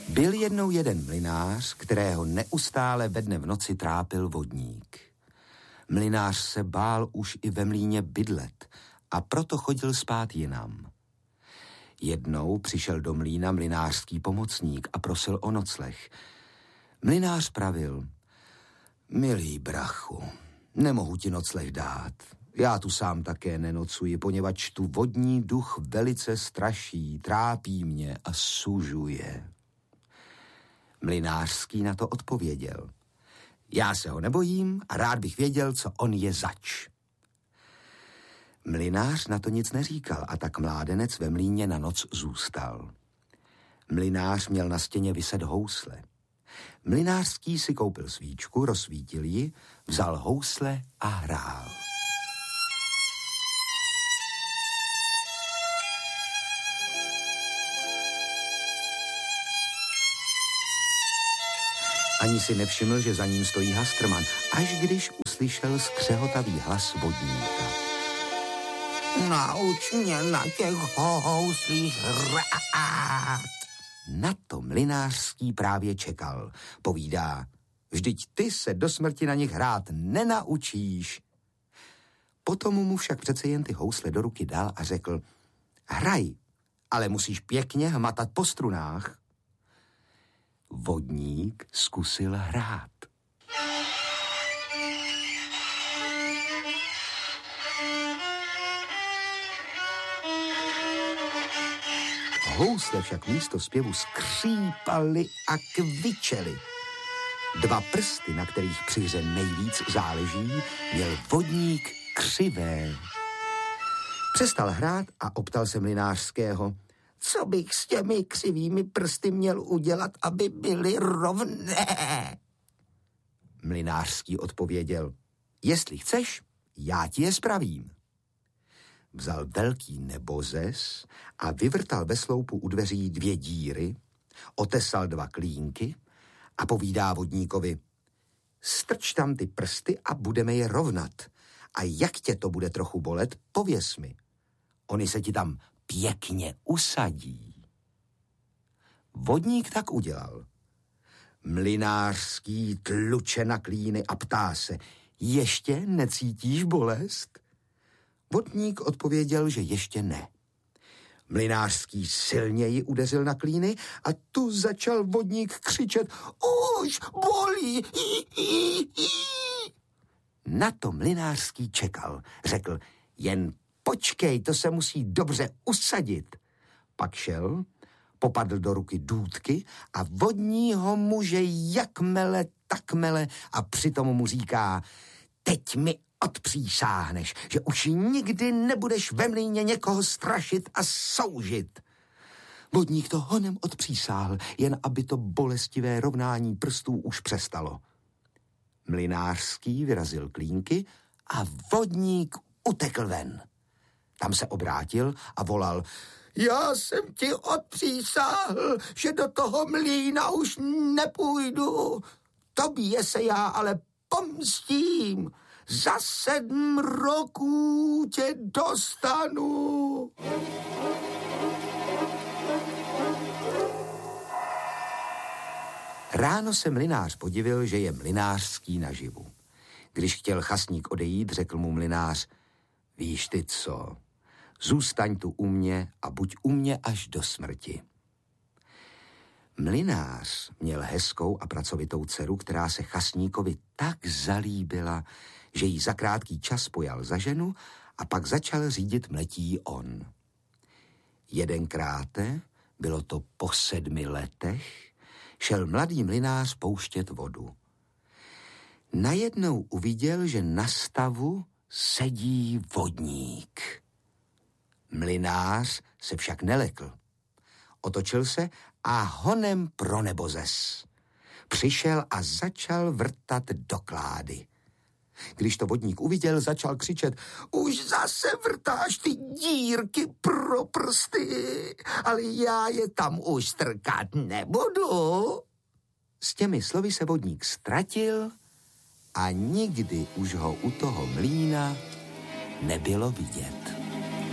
Byl jednou jeden mlynář, kterého neustále ve dne v noci trápil vodník. Mlynář se bál už i ve mlýně bydlet a proto chodil spát jinam. Jednou přišel do mlýna mlynářský pomocník a prosil o nocleh. Mlynář pravil: milý brachu, nemohu ti nocleh dát. Já tu sám také nenocuji, poněvadž tu vodní duch velice straší, trápí mě a sužuje. Mlynářský na to odpověděl: já se ho nebojím a rád bych věděl, co on je zač. Mlynář na to nic neříkal a tak mládenec ve mlýně na noc zůstal. Mlynář měl na stěně viset housle. Mlynářský si koupil svíčku, rozsvítil ji, vzal housle a hrál. Ani si nevšiml, že za ním stojí Hastrman, až když uslyšel skřehotavý hlas vodníka. Nauč mě na těch houslích hrát. Na to mlynářský právě čekal. Povídá: vždyť ty se do smrti na nich hrát nenaučíš. Potom mu však přece jen ty housle do ruky dal a řekl: hraj, ale musíš pěkně hmatat po strunách. Vodník zkusil hrát. Housle však místo zpěvu skřípaly a kvičely. Dva prsty, na kterých při hře nejvíc záleží, měl vodník křivé. Přestal hrát a optal se mlynářského: co bych s těmi křivými prsty měl udělat, aby byly rovné? Mlynářský odpověděl: jestli chceš, já ti je spravím. Vzal velký nebozes a vyvrtal ve sloupu u dveří 2 díry, otesal 2 klínky a povídá vodníkovi: strč tam ty prsty a budeme je rovnat. A jak tě to bude trochu bolet, pověs mi. Oni se ti tam pěkně usadí. Vodník tak udělal. Mlynářský tluče na klíny a ptá se: ještě necítíš bolest? Vodník odpověděl, že ještě ne. Mlynářský silněji udeřil na klíny a tu začal vodník křičet: už bolí! Na to mlynářský čekal. Řekl: jen počkej, to se musí dobře usadit. Pak šel, popadl do ruky důtky a vodního muže jakmele takmele a přitom mu říká: teď mi odpřísáhneš, že už nikdy nebudeš ve mlýně někoho strašit a soužit. Vodník to honem odpřísáhl, jen aby to bolestivé rovnání prstů už přestalo. Mlynářský vyrazil klínky a vodník utekl ven. Tam se obrátil a volal: já jsem ti odpřísáhl, že do toho mlýna už nepůjdu. Tobě se já ale pomstím. Za 7 roků tě dostanu. Ráno se mlynář podivil, že je mlynářský naživu. Když chtěl chasník odejít, řekl mu mlynář: víš ty co, zůstaň tu u mě a buď u mě až do smrti. Mlynář měl hezkou a pracovitou dceru, která se chasníkovi tak zalíbila, že jí za krátký čas pojal za ženu a pak začal řídit mletí on. Jedenkráte, bylo to po 7 letech, šel mladý mlynář pouštět vodu. Najednou uviděl, že na stavu sedí vodník. Mlynář se však nelekl. Otočil se a honem pro nebozes. Přišel a začal vrtat do klády. Když to vodník uviděl, začal křičet: už zase vrtáš ty dírky pro prsty, ale já je tam už strkat nebudu. S těmi slovy se vodník ztratil a nikdy už ho u toho mlýna nebylo vidět.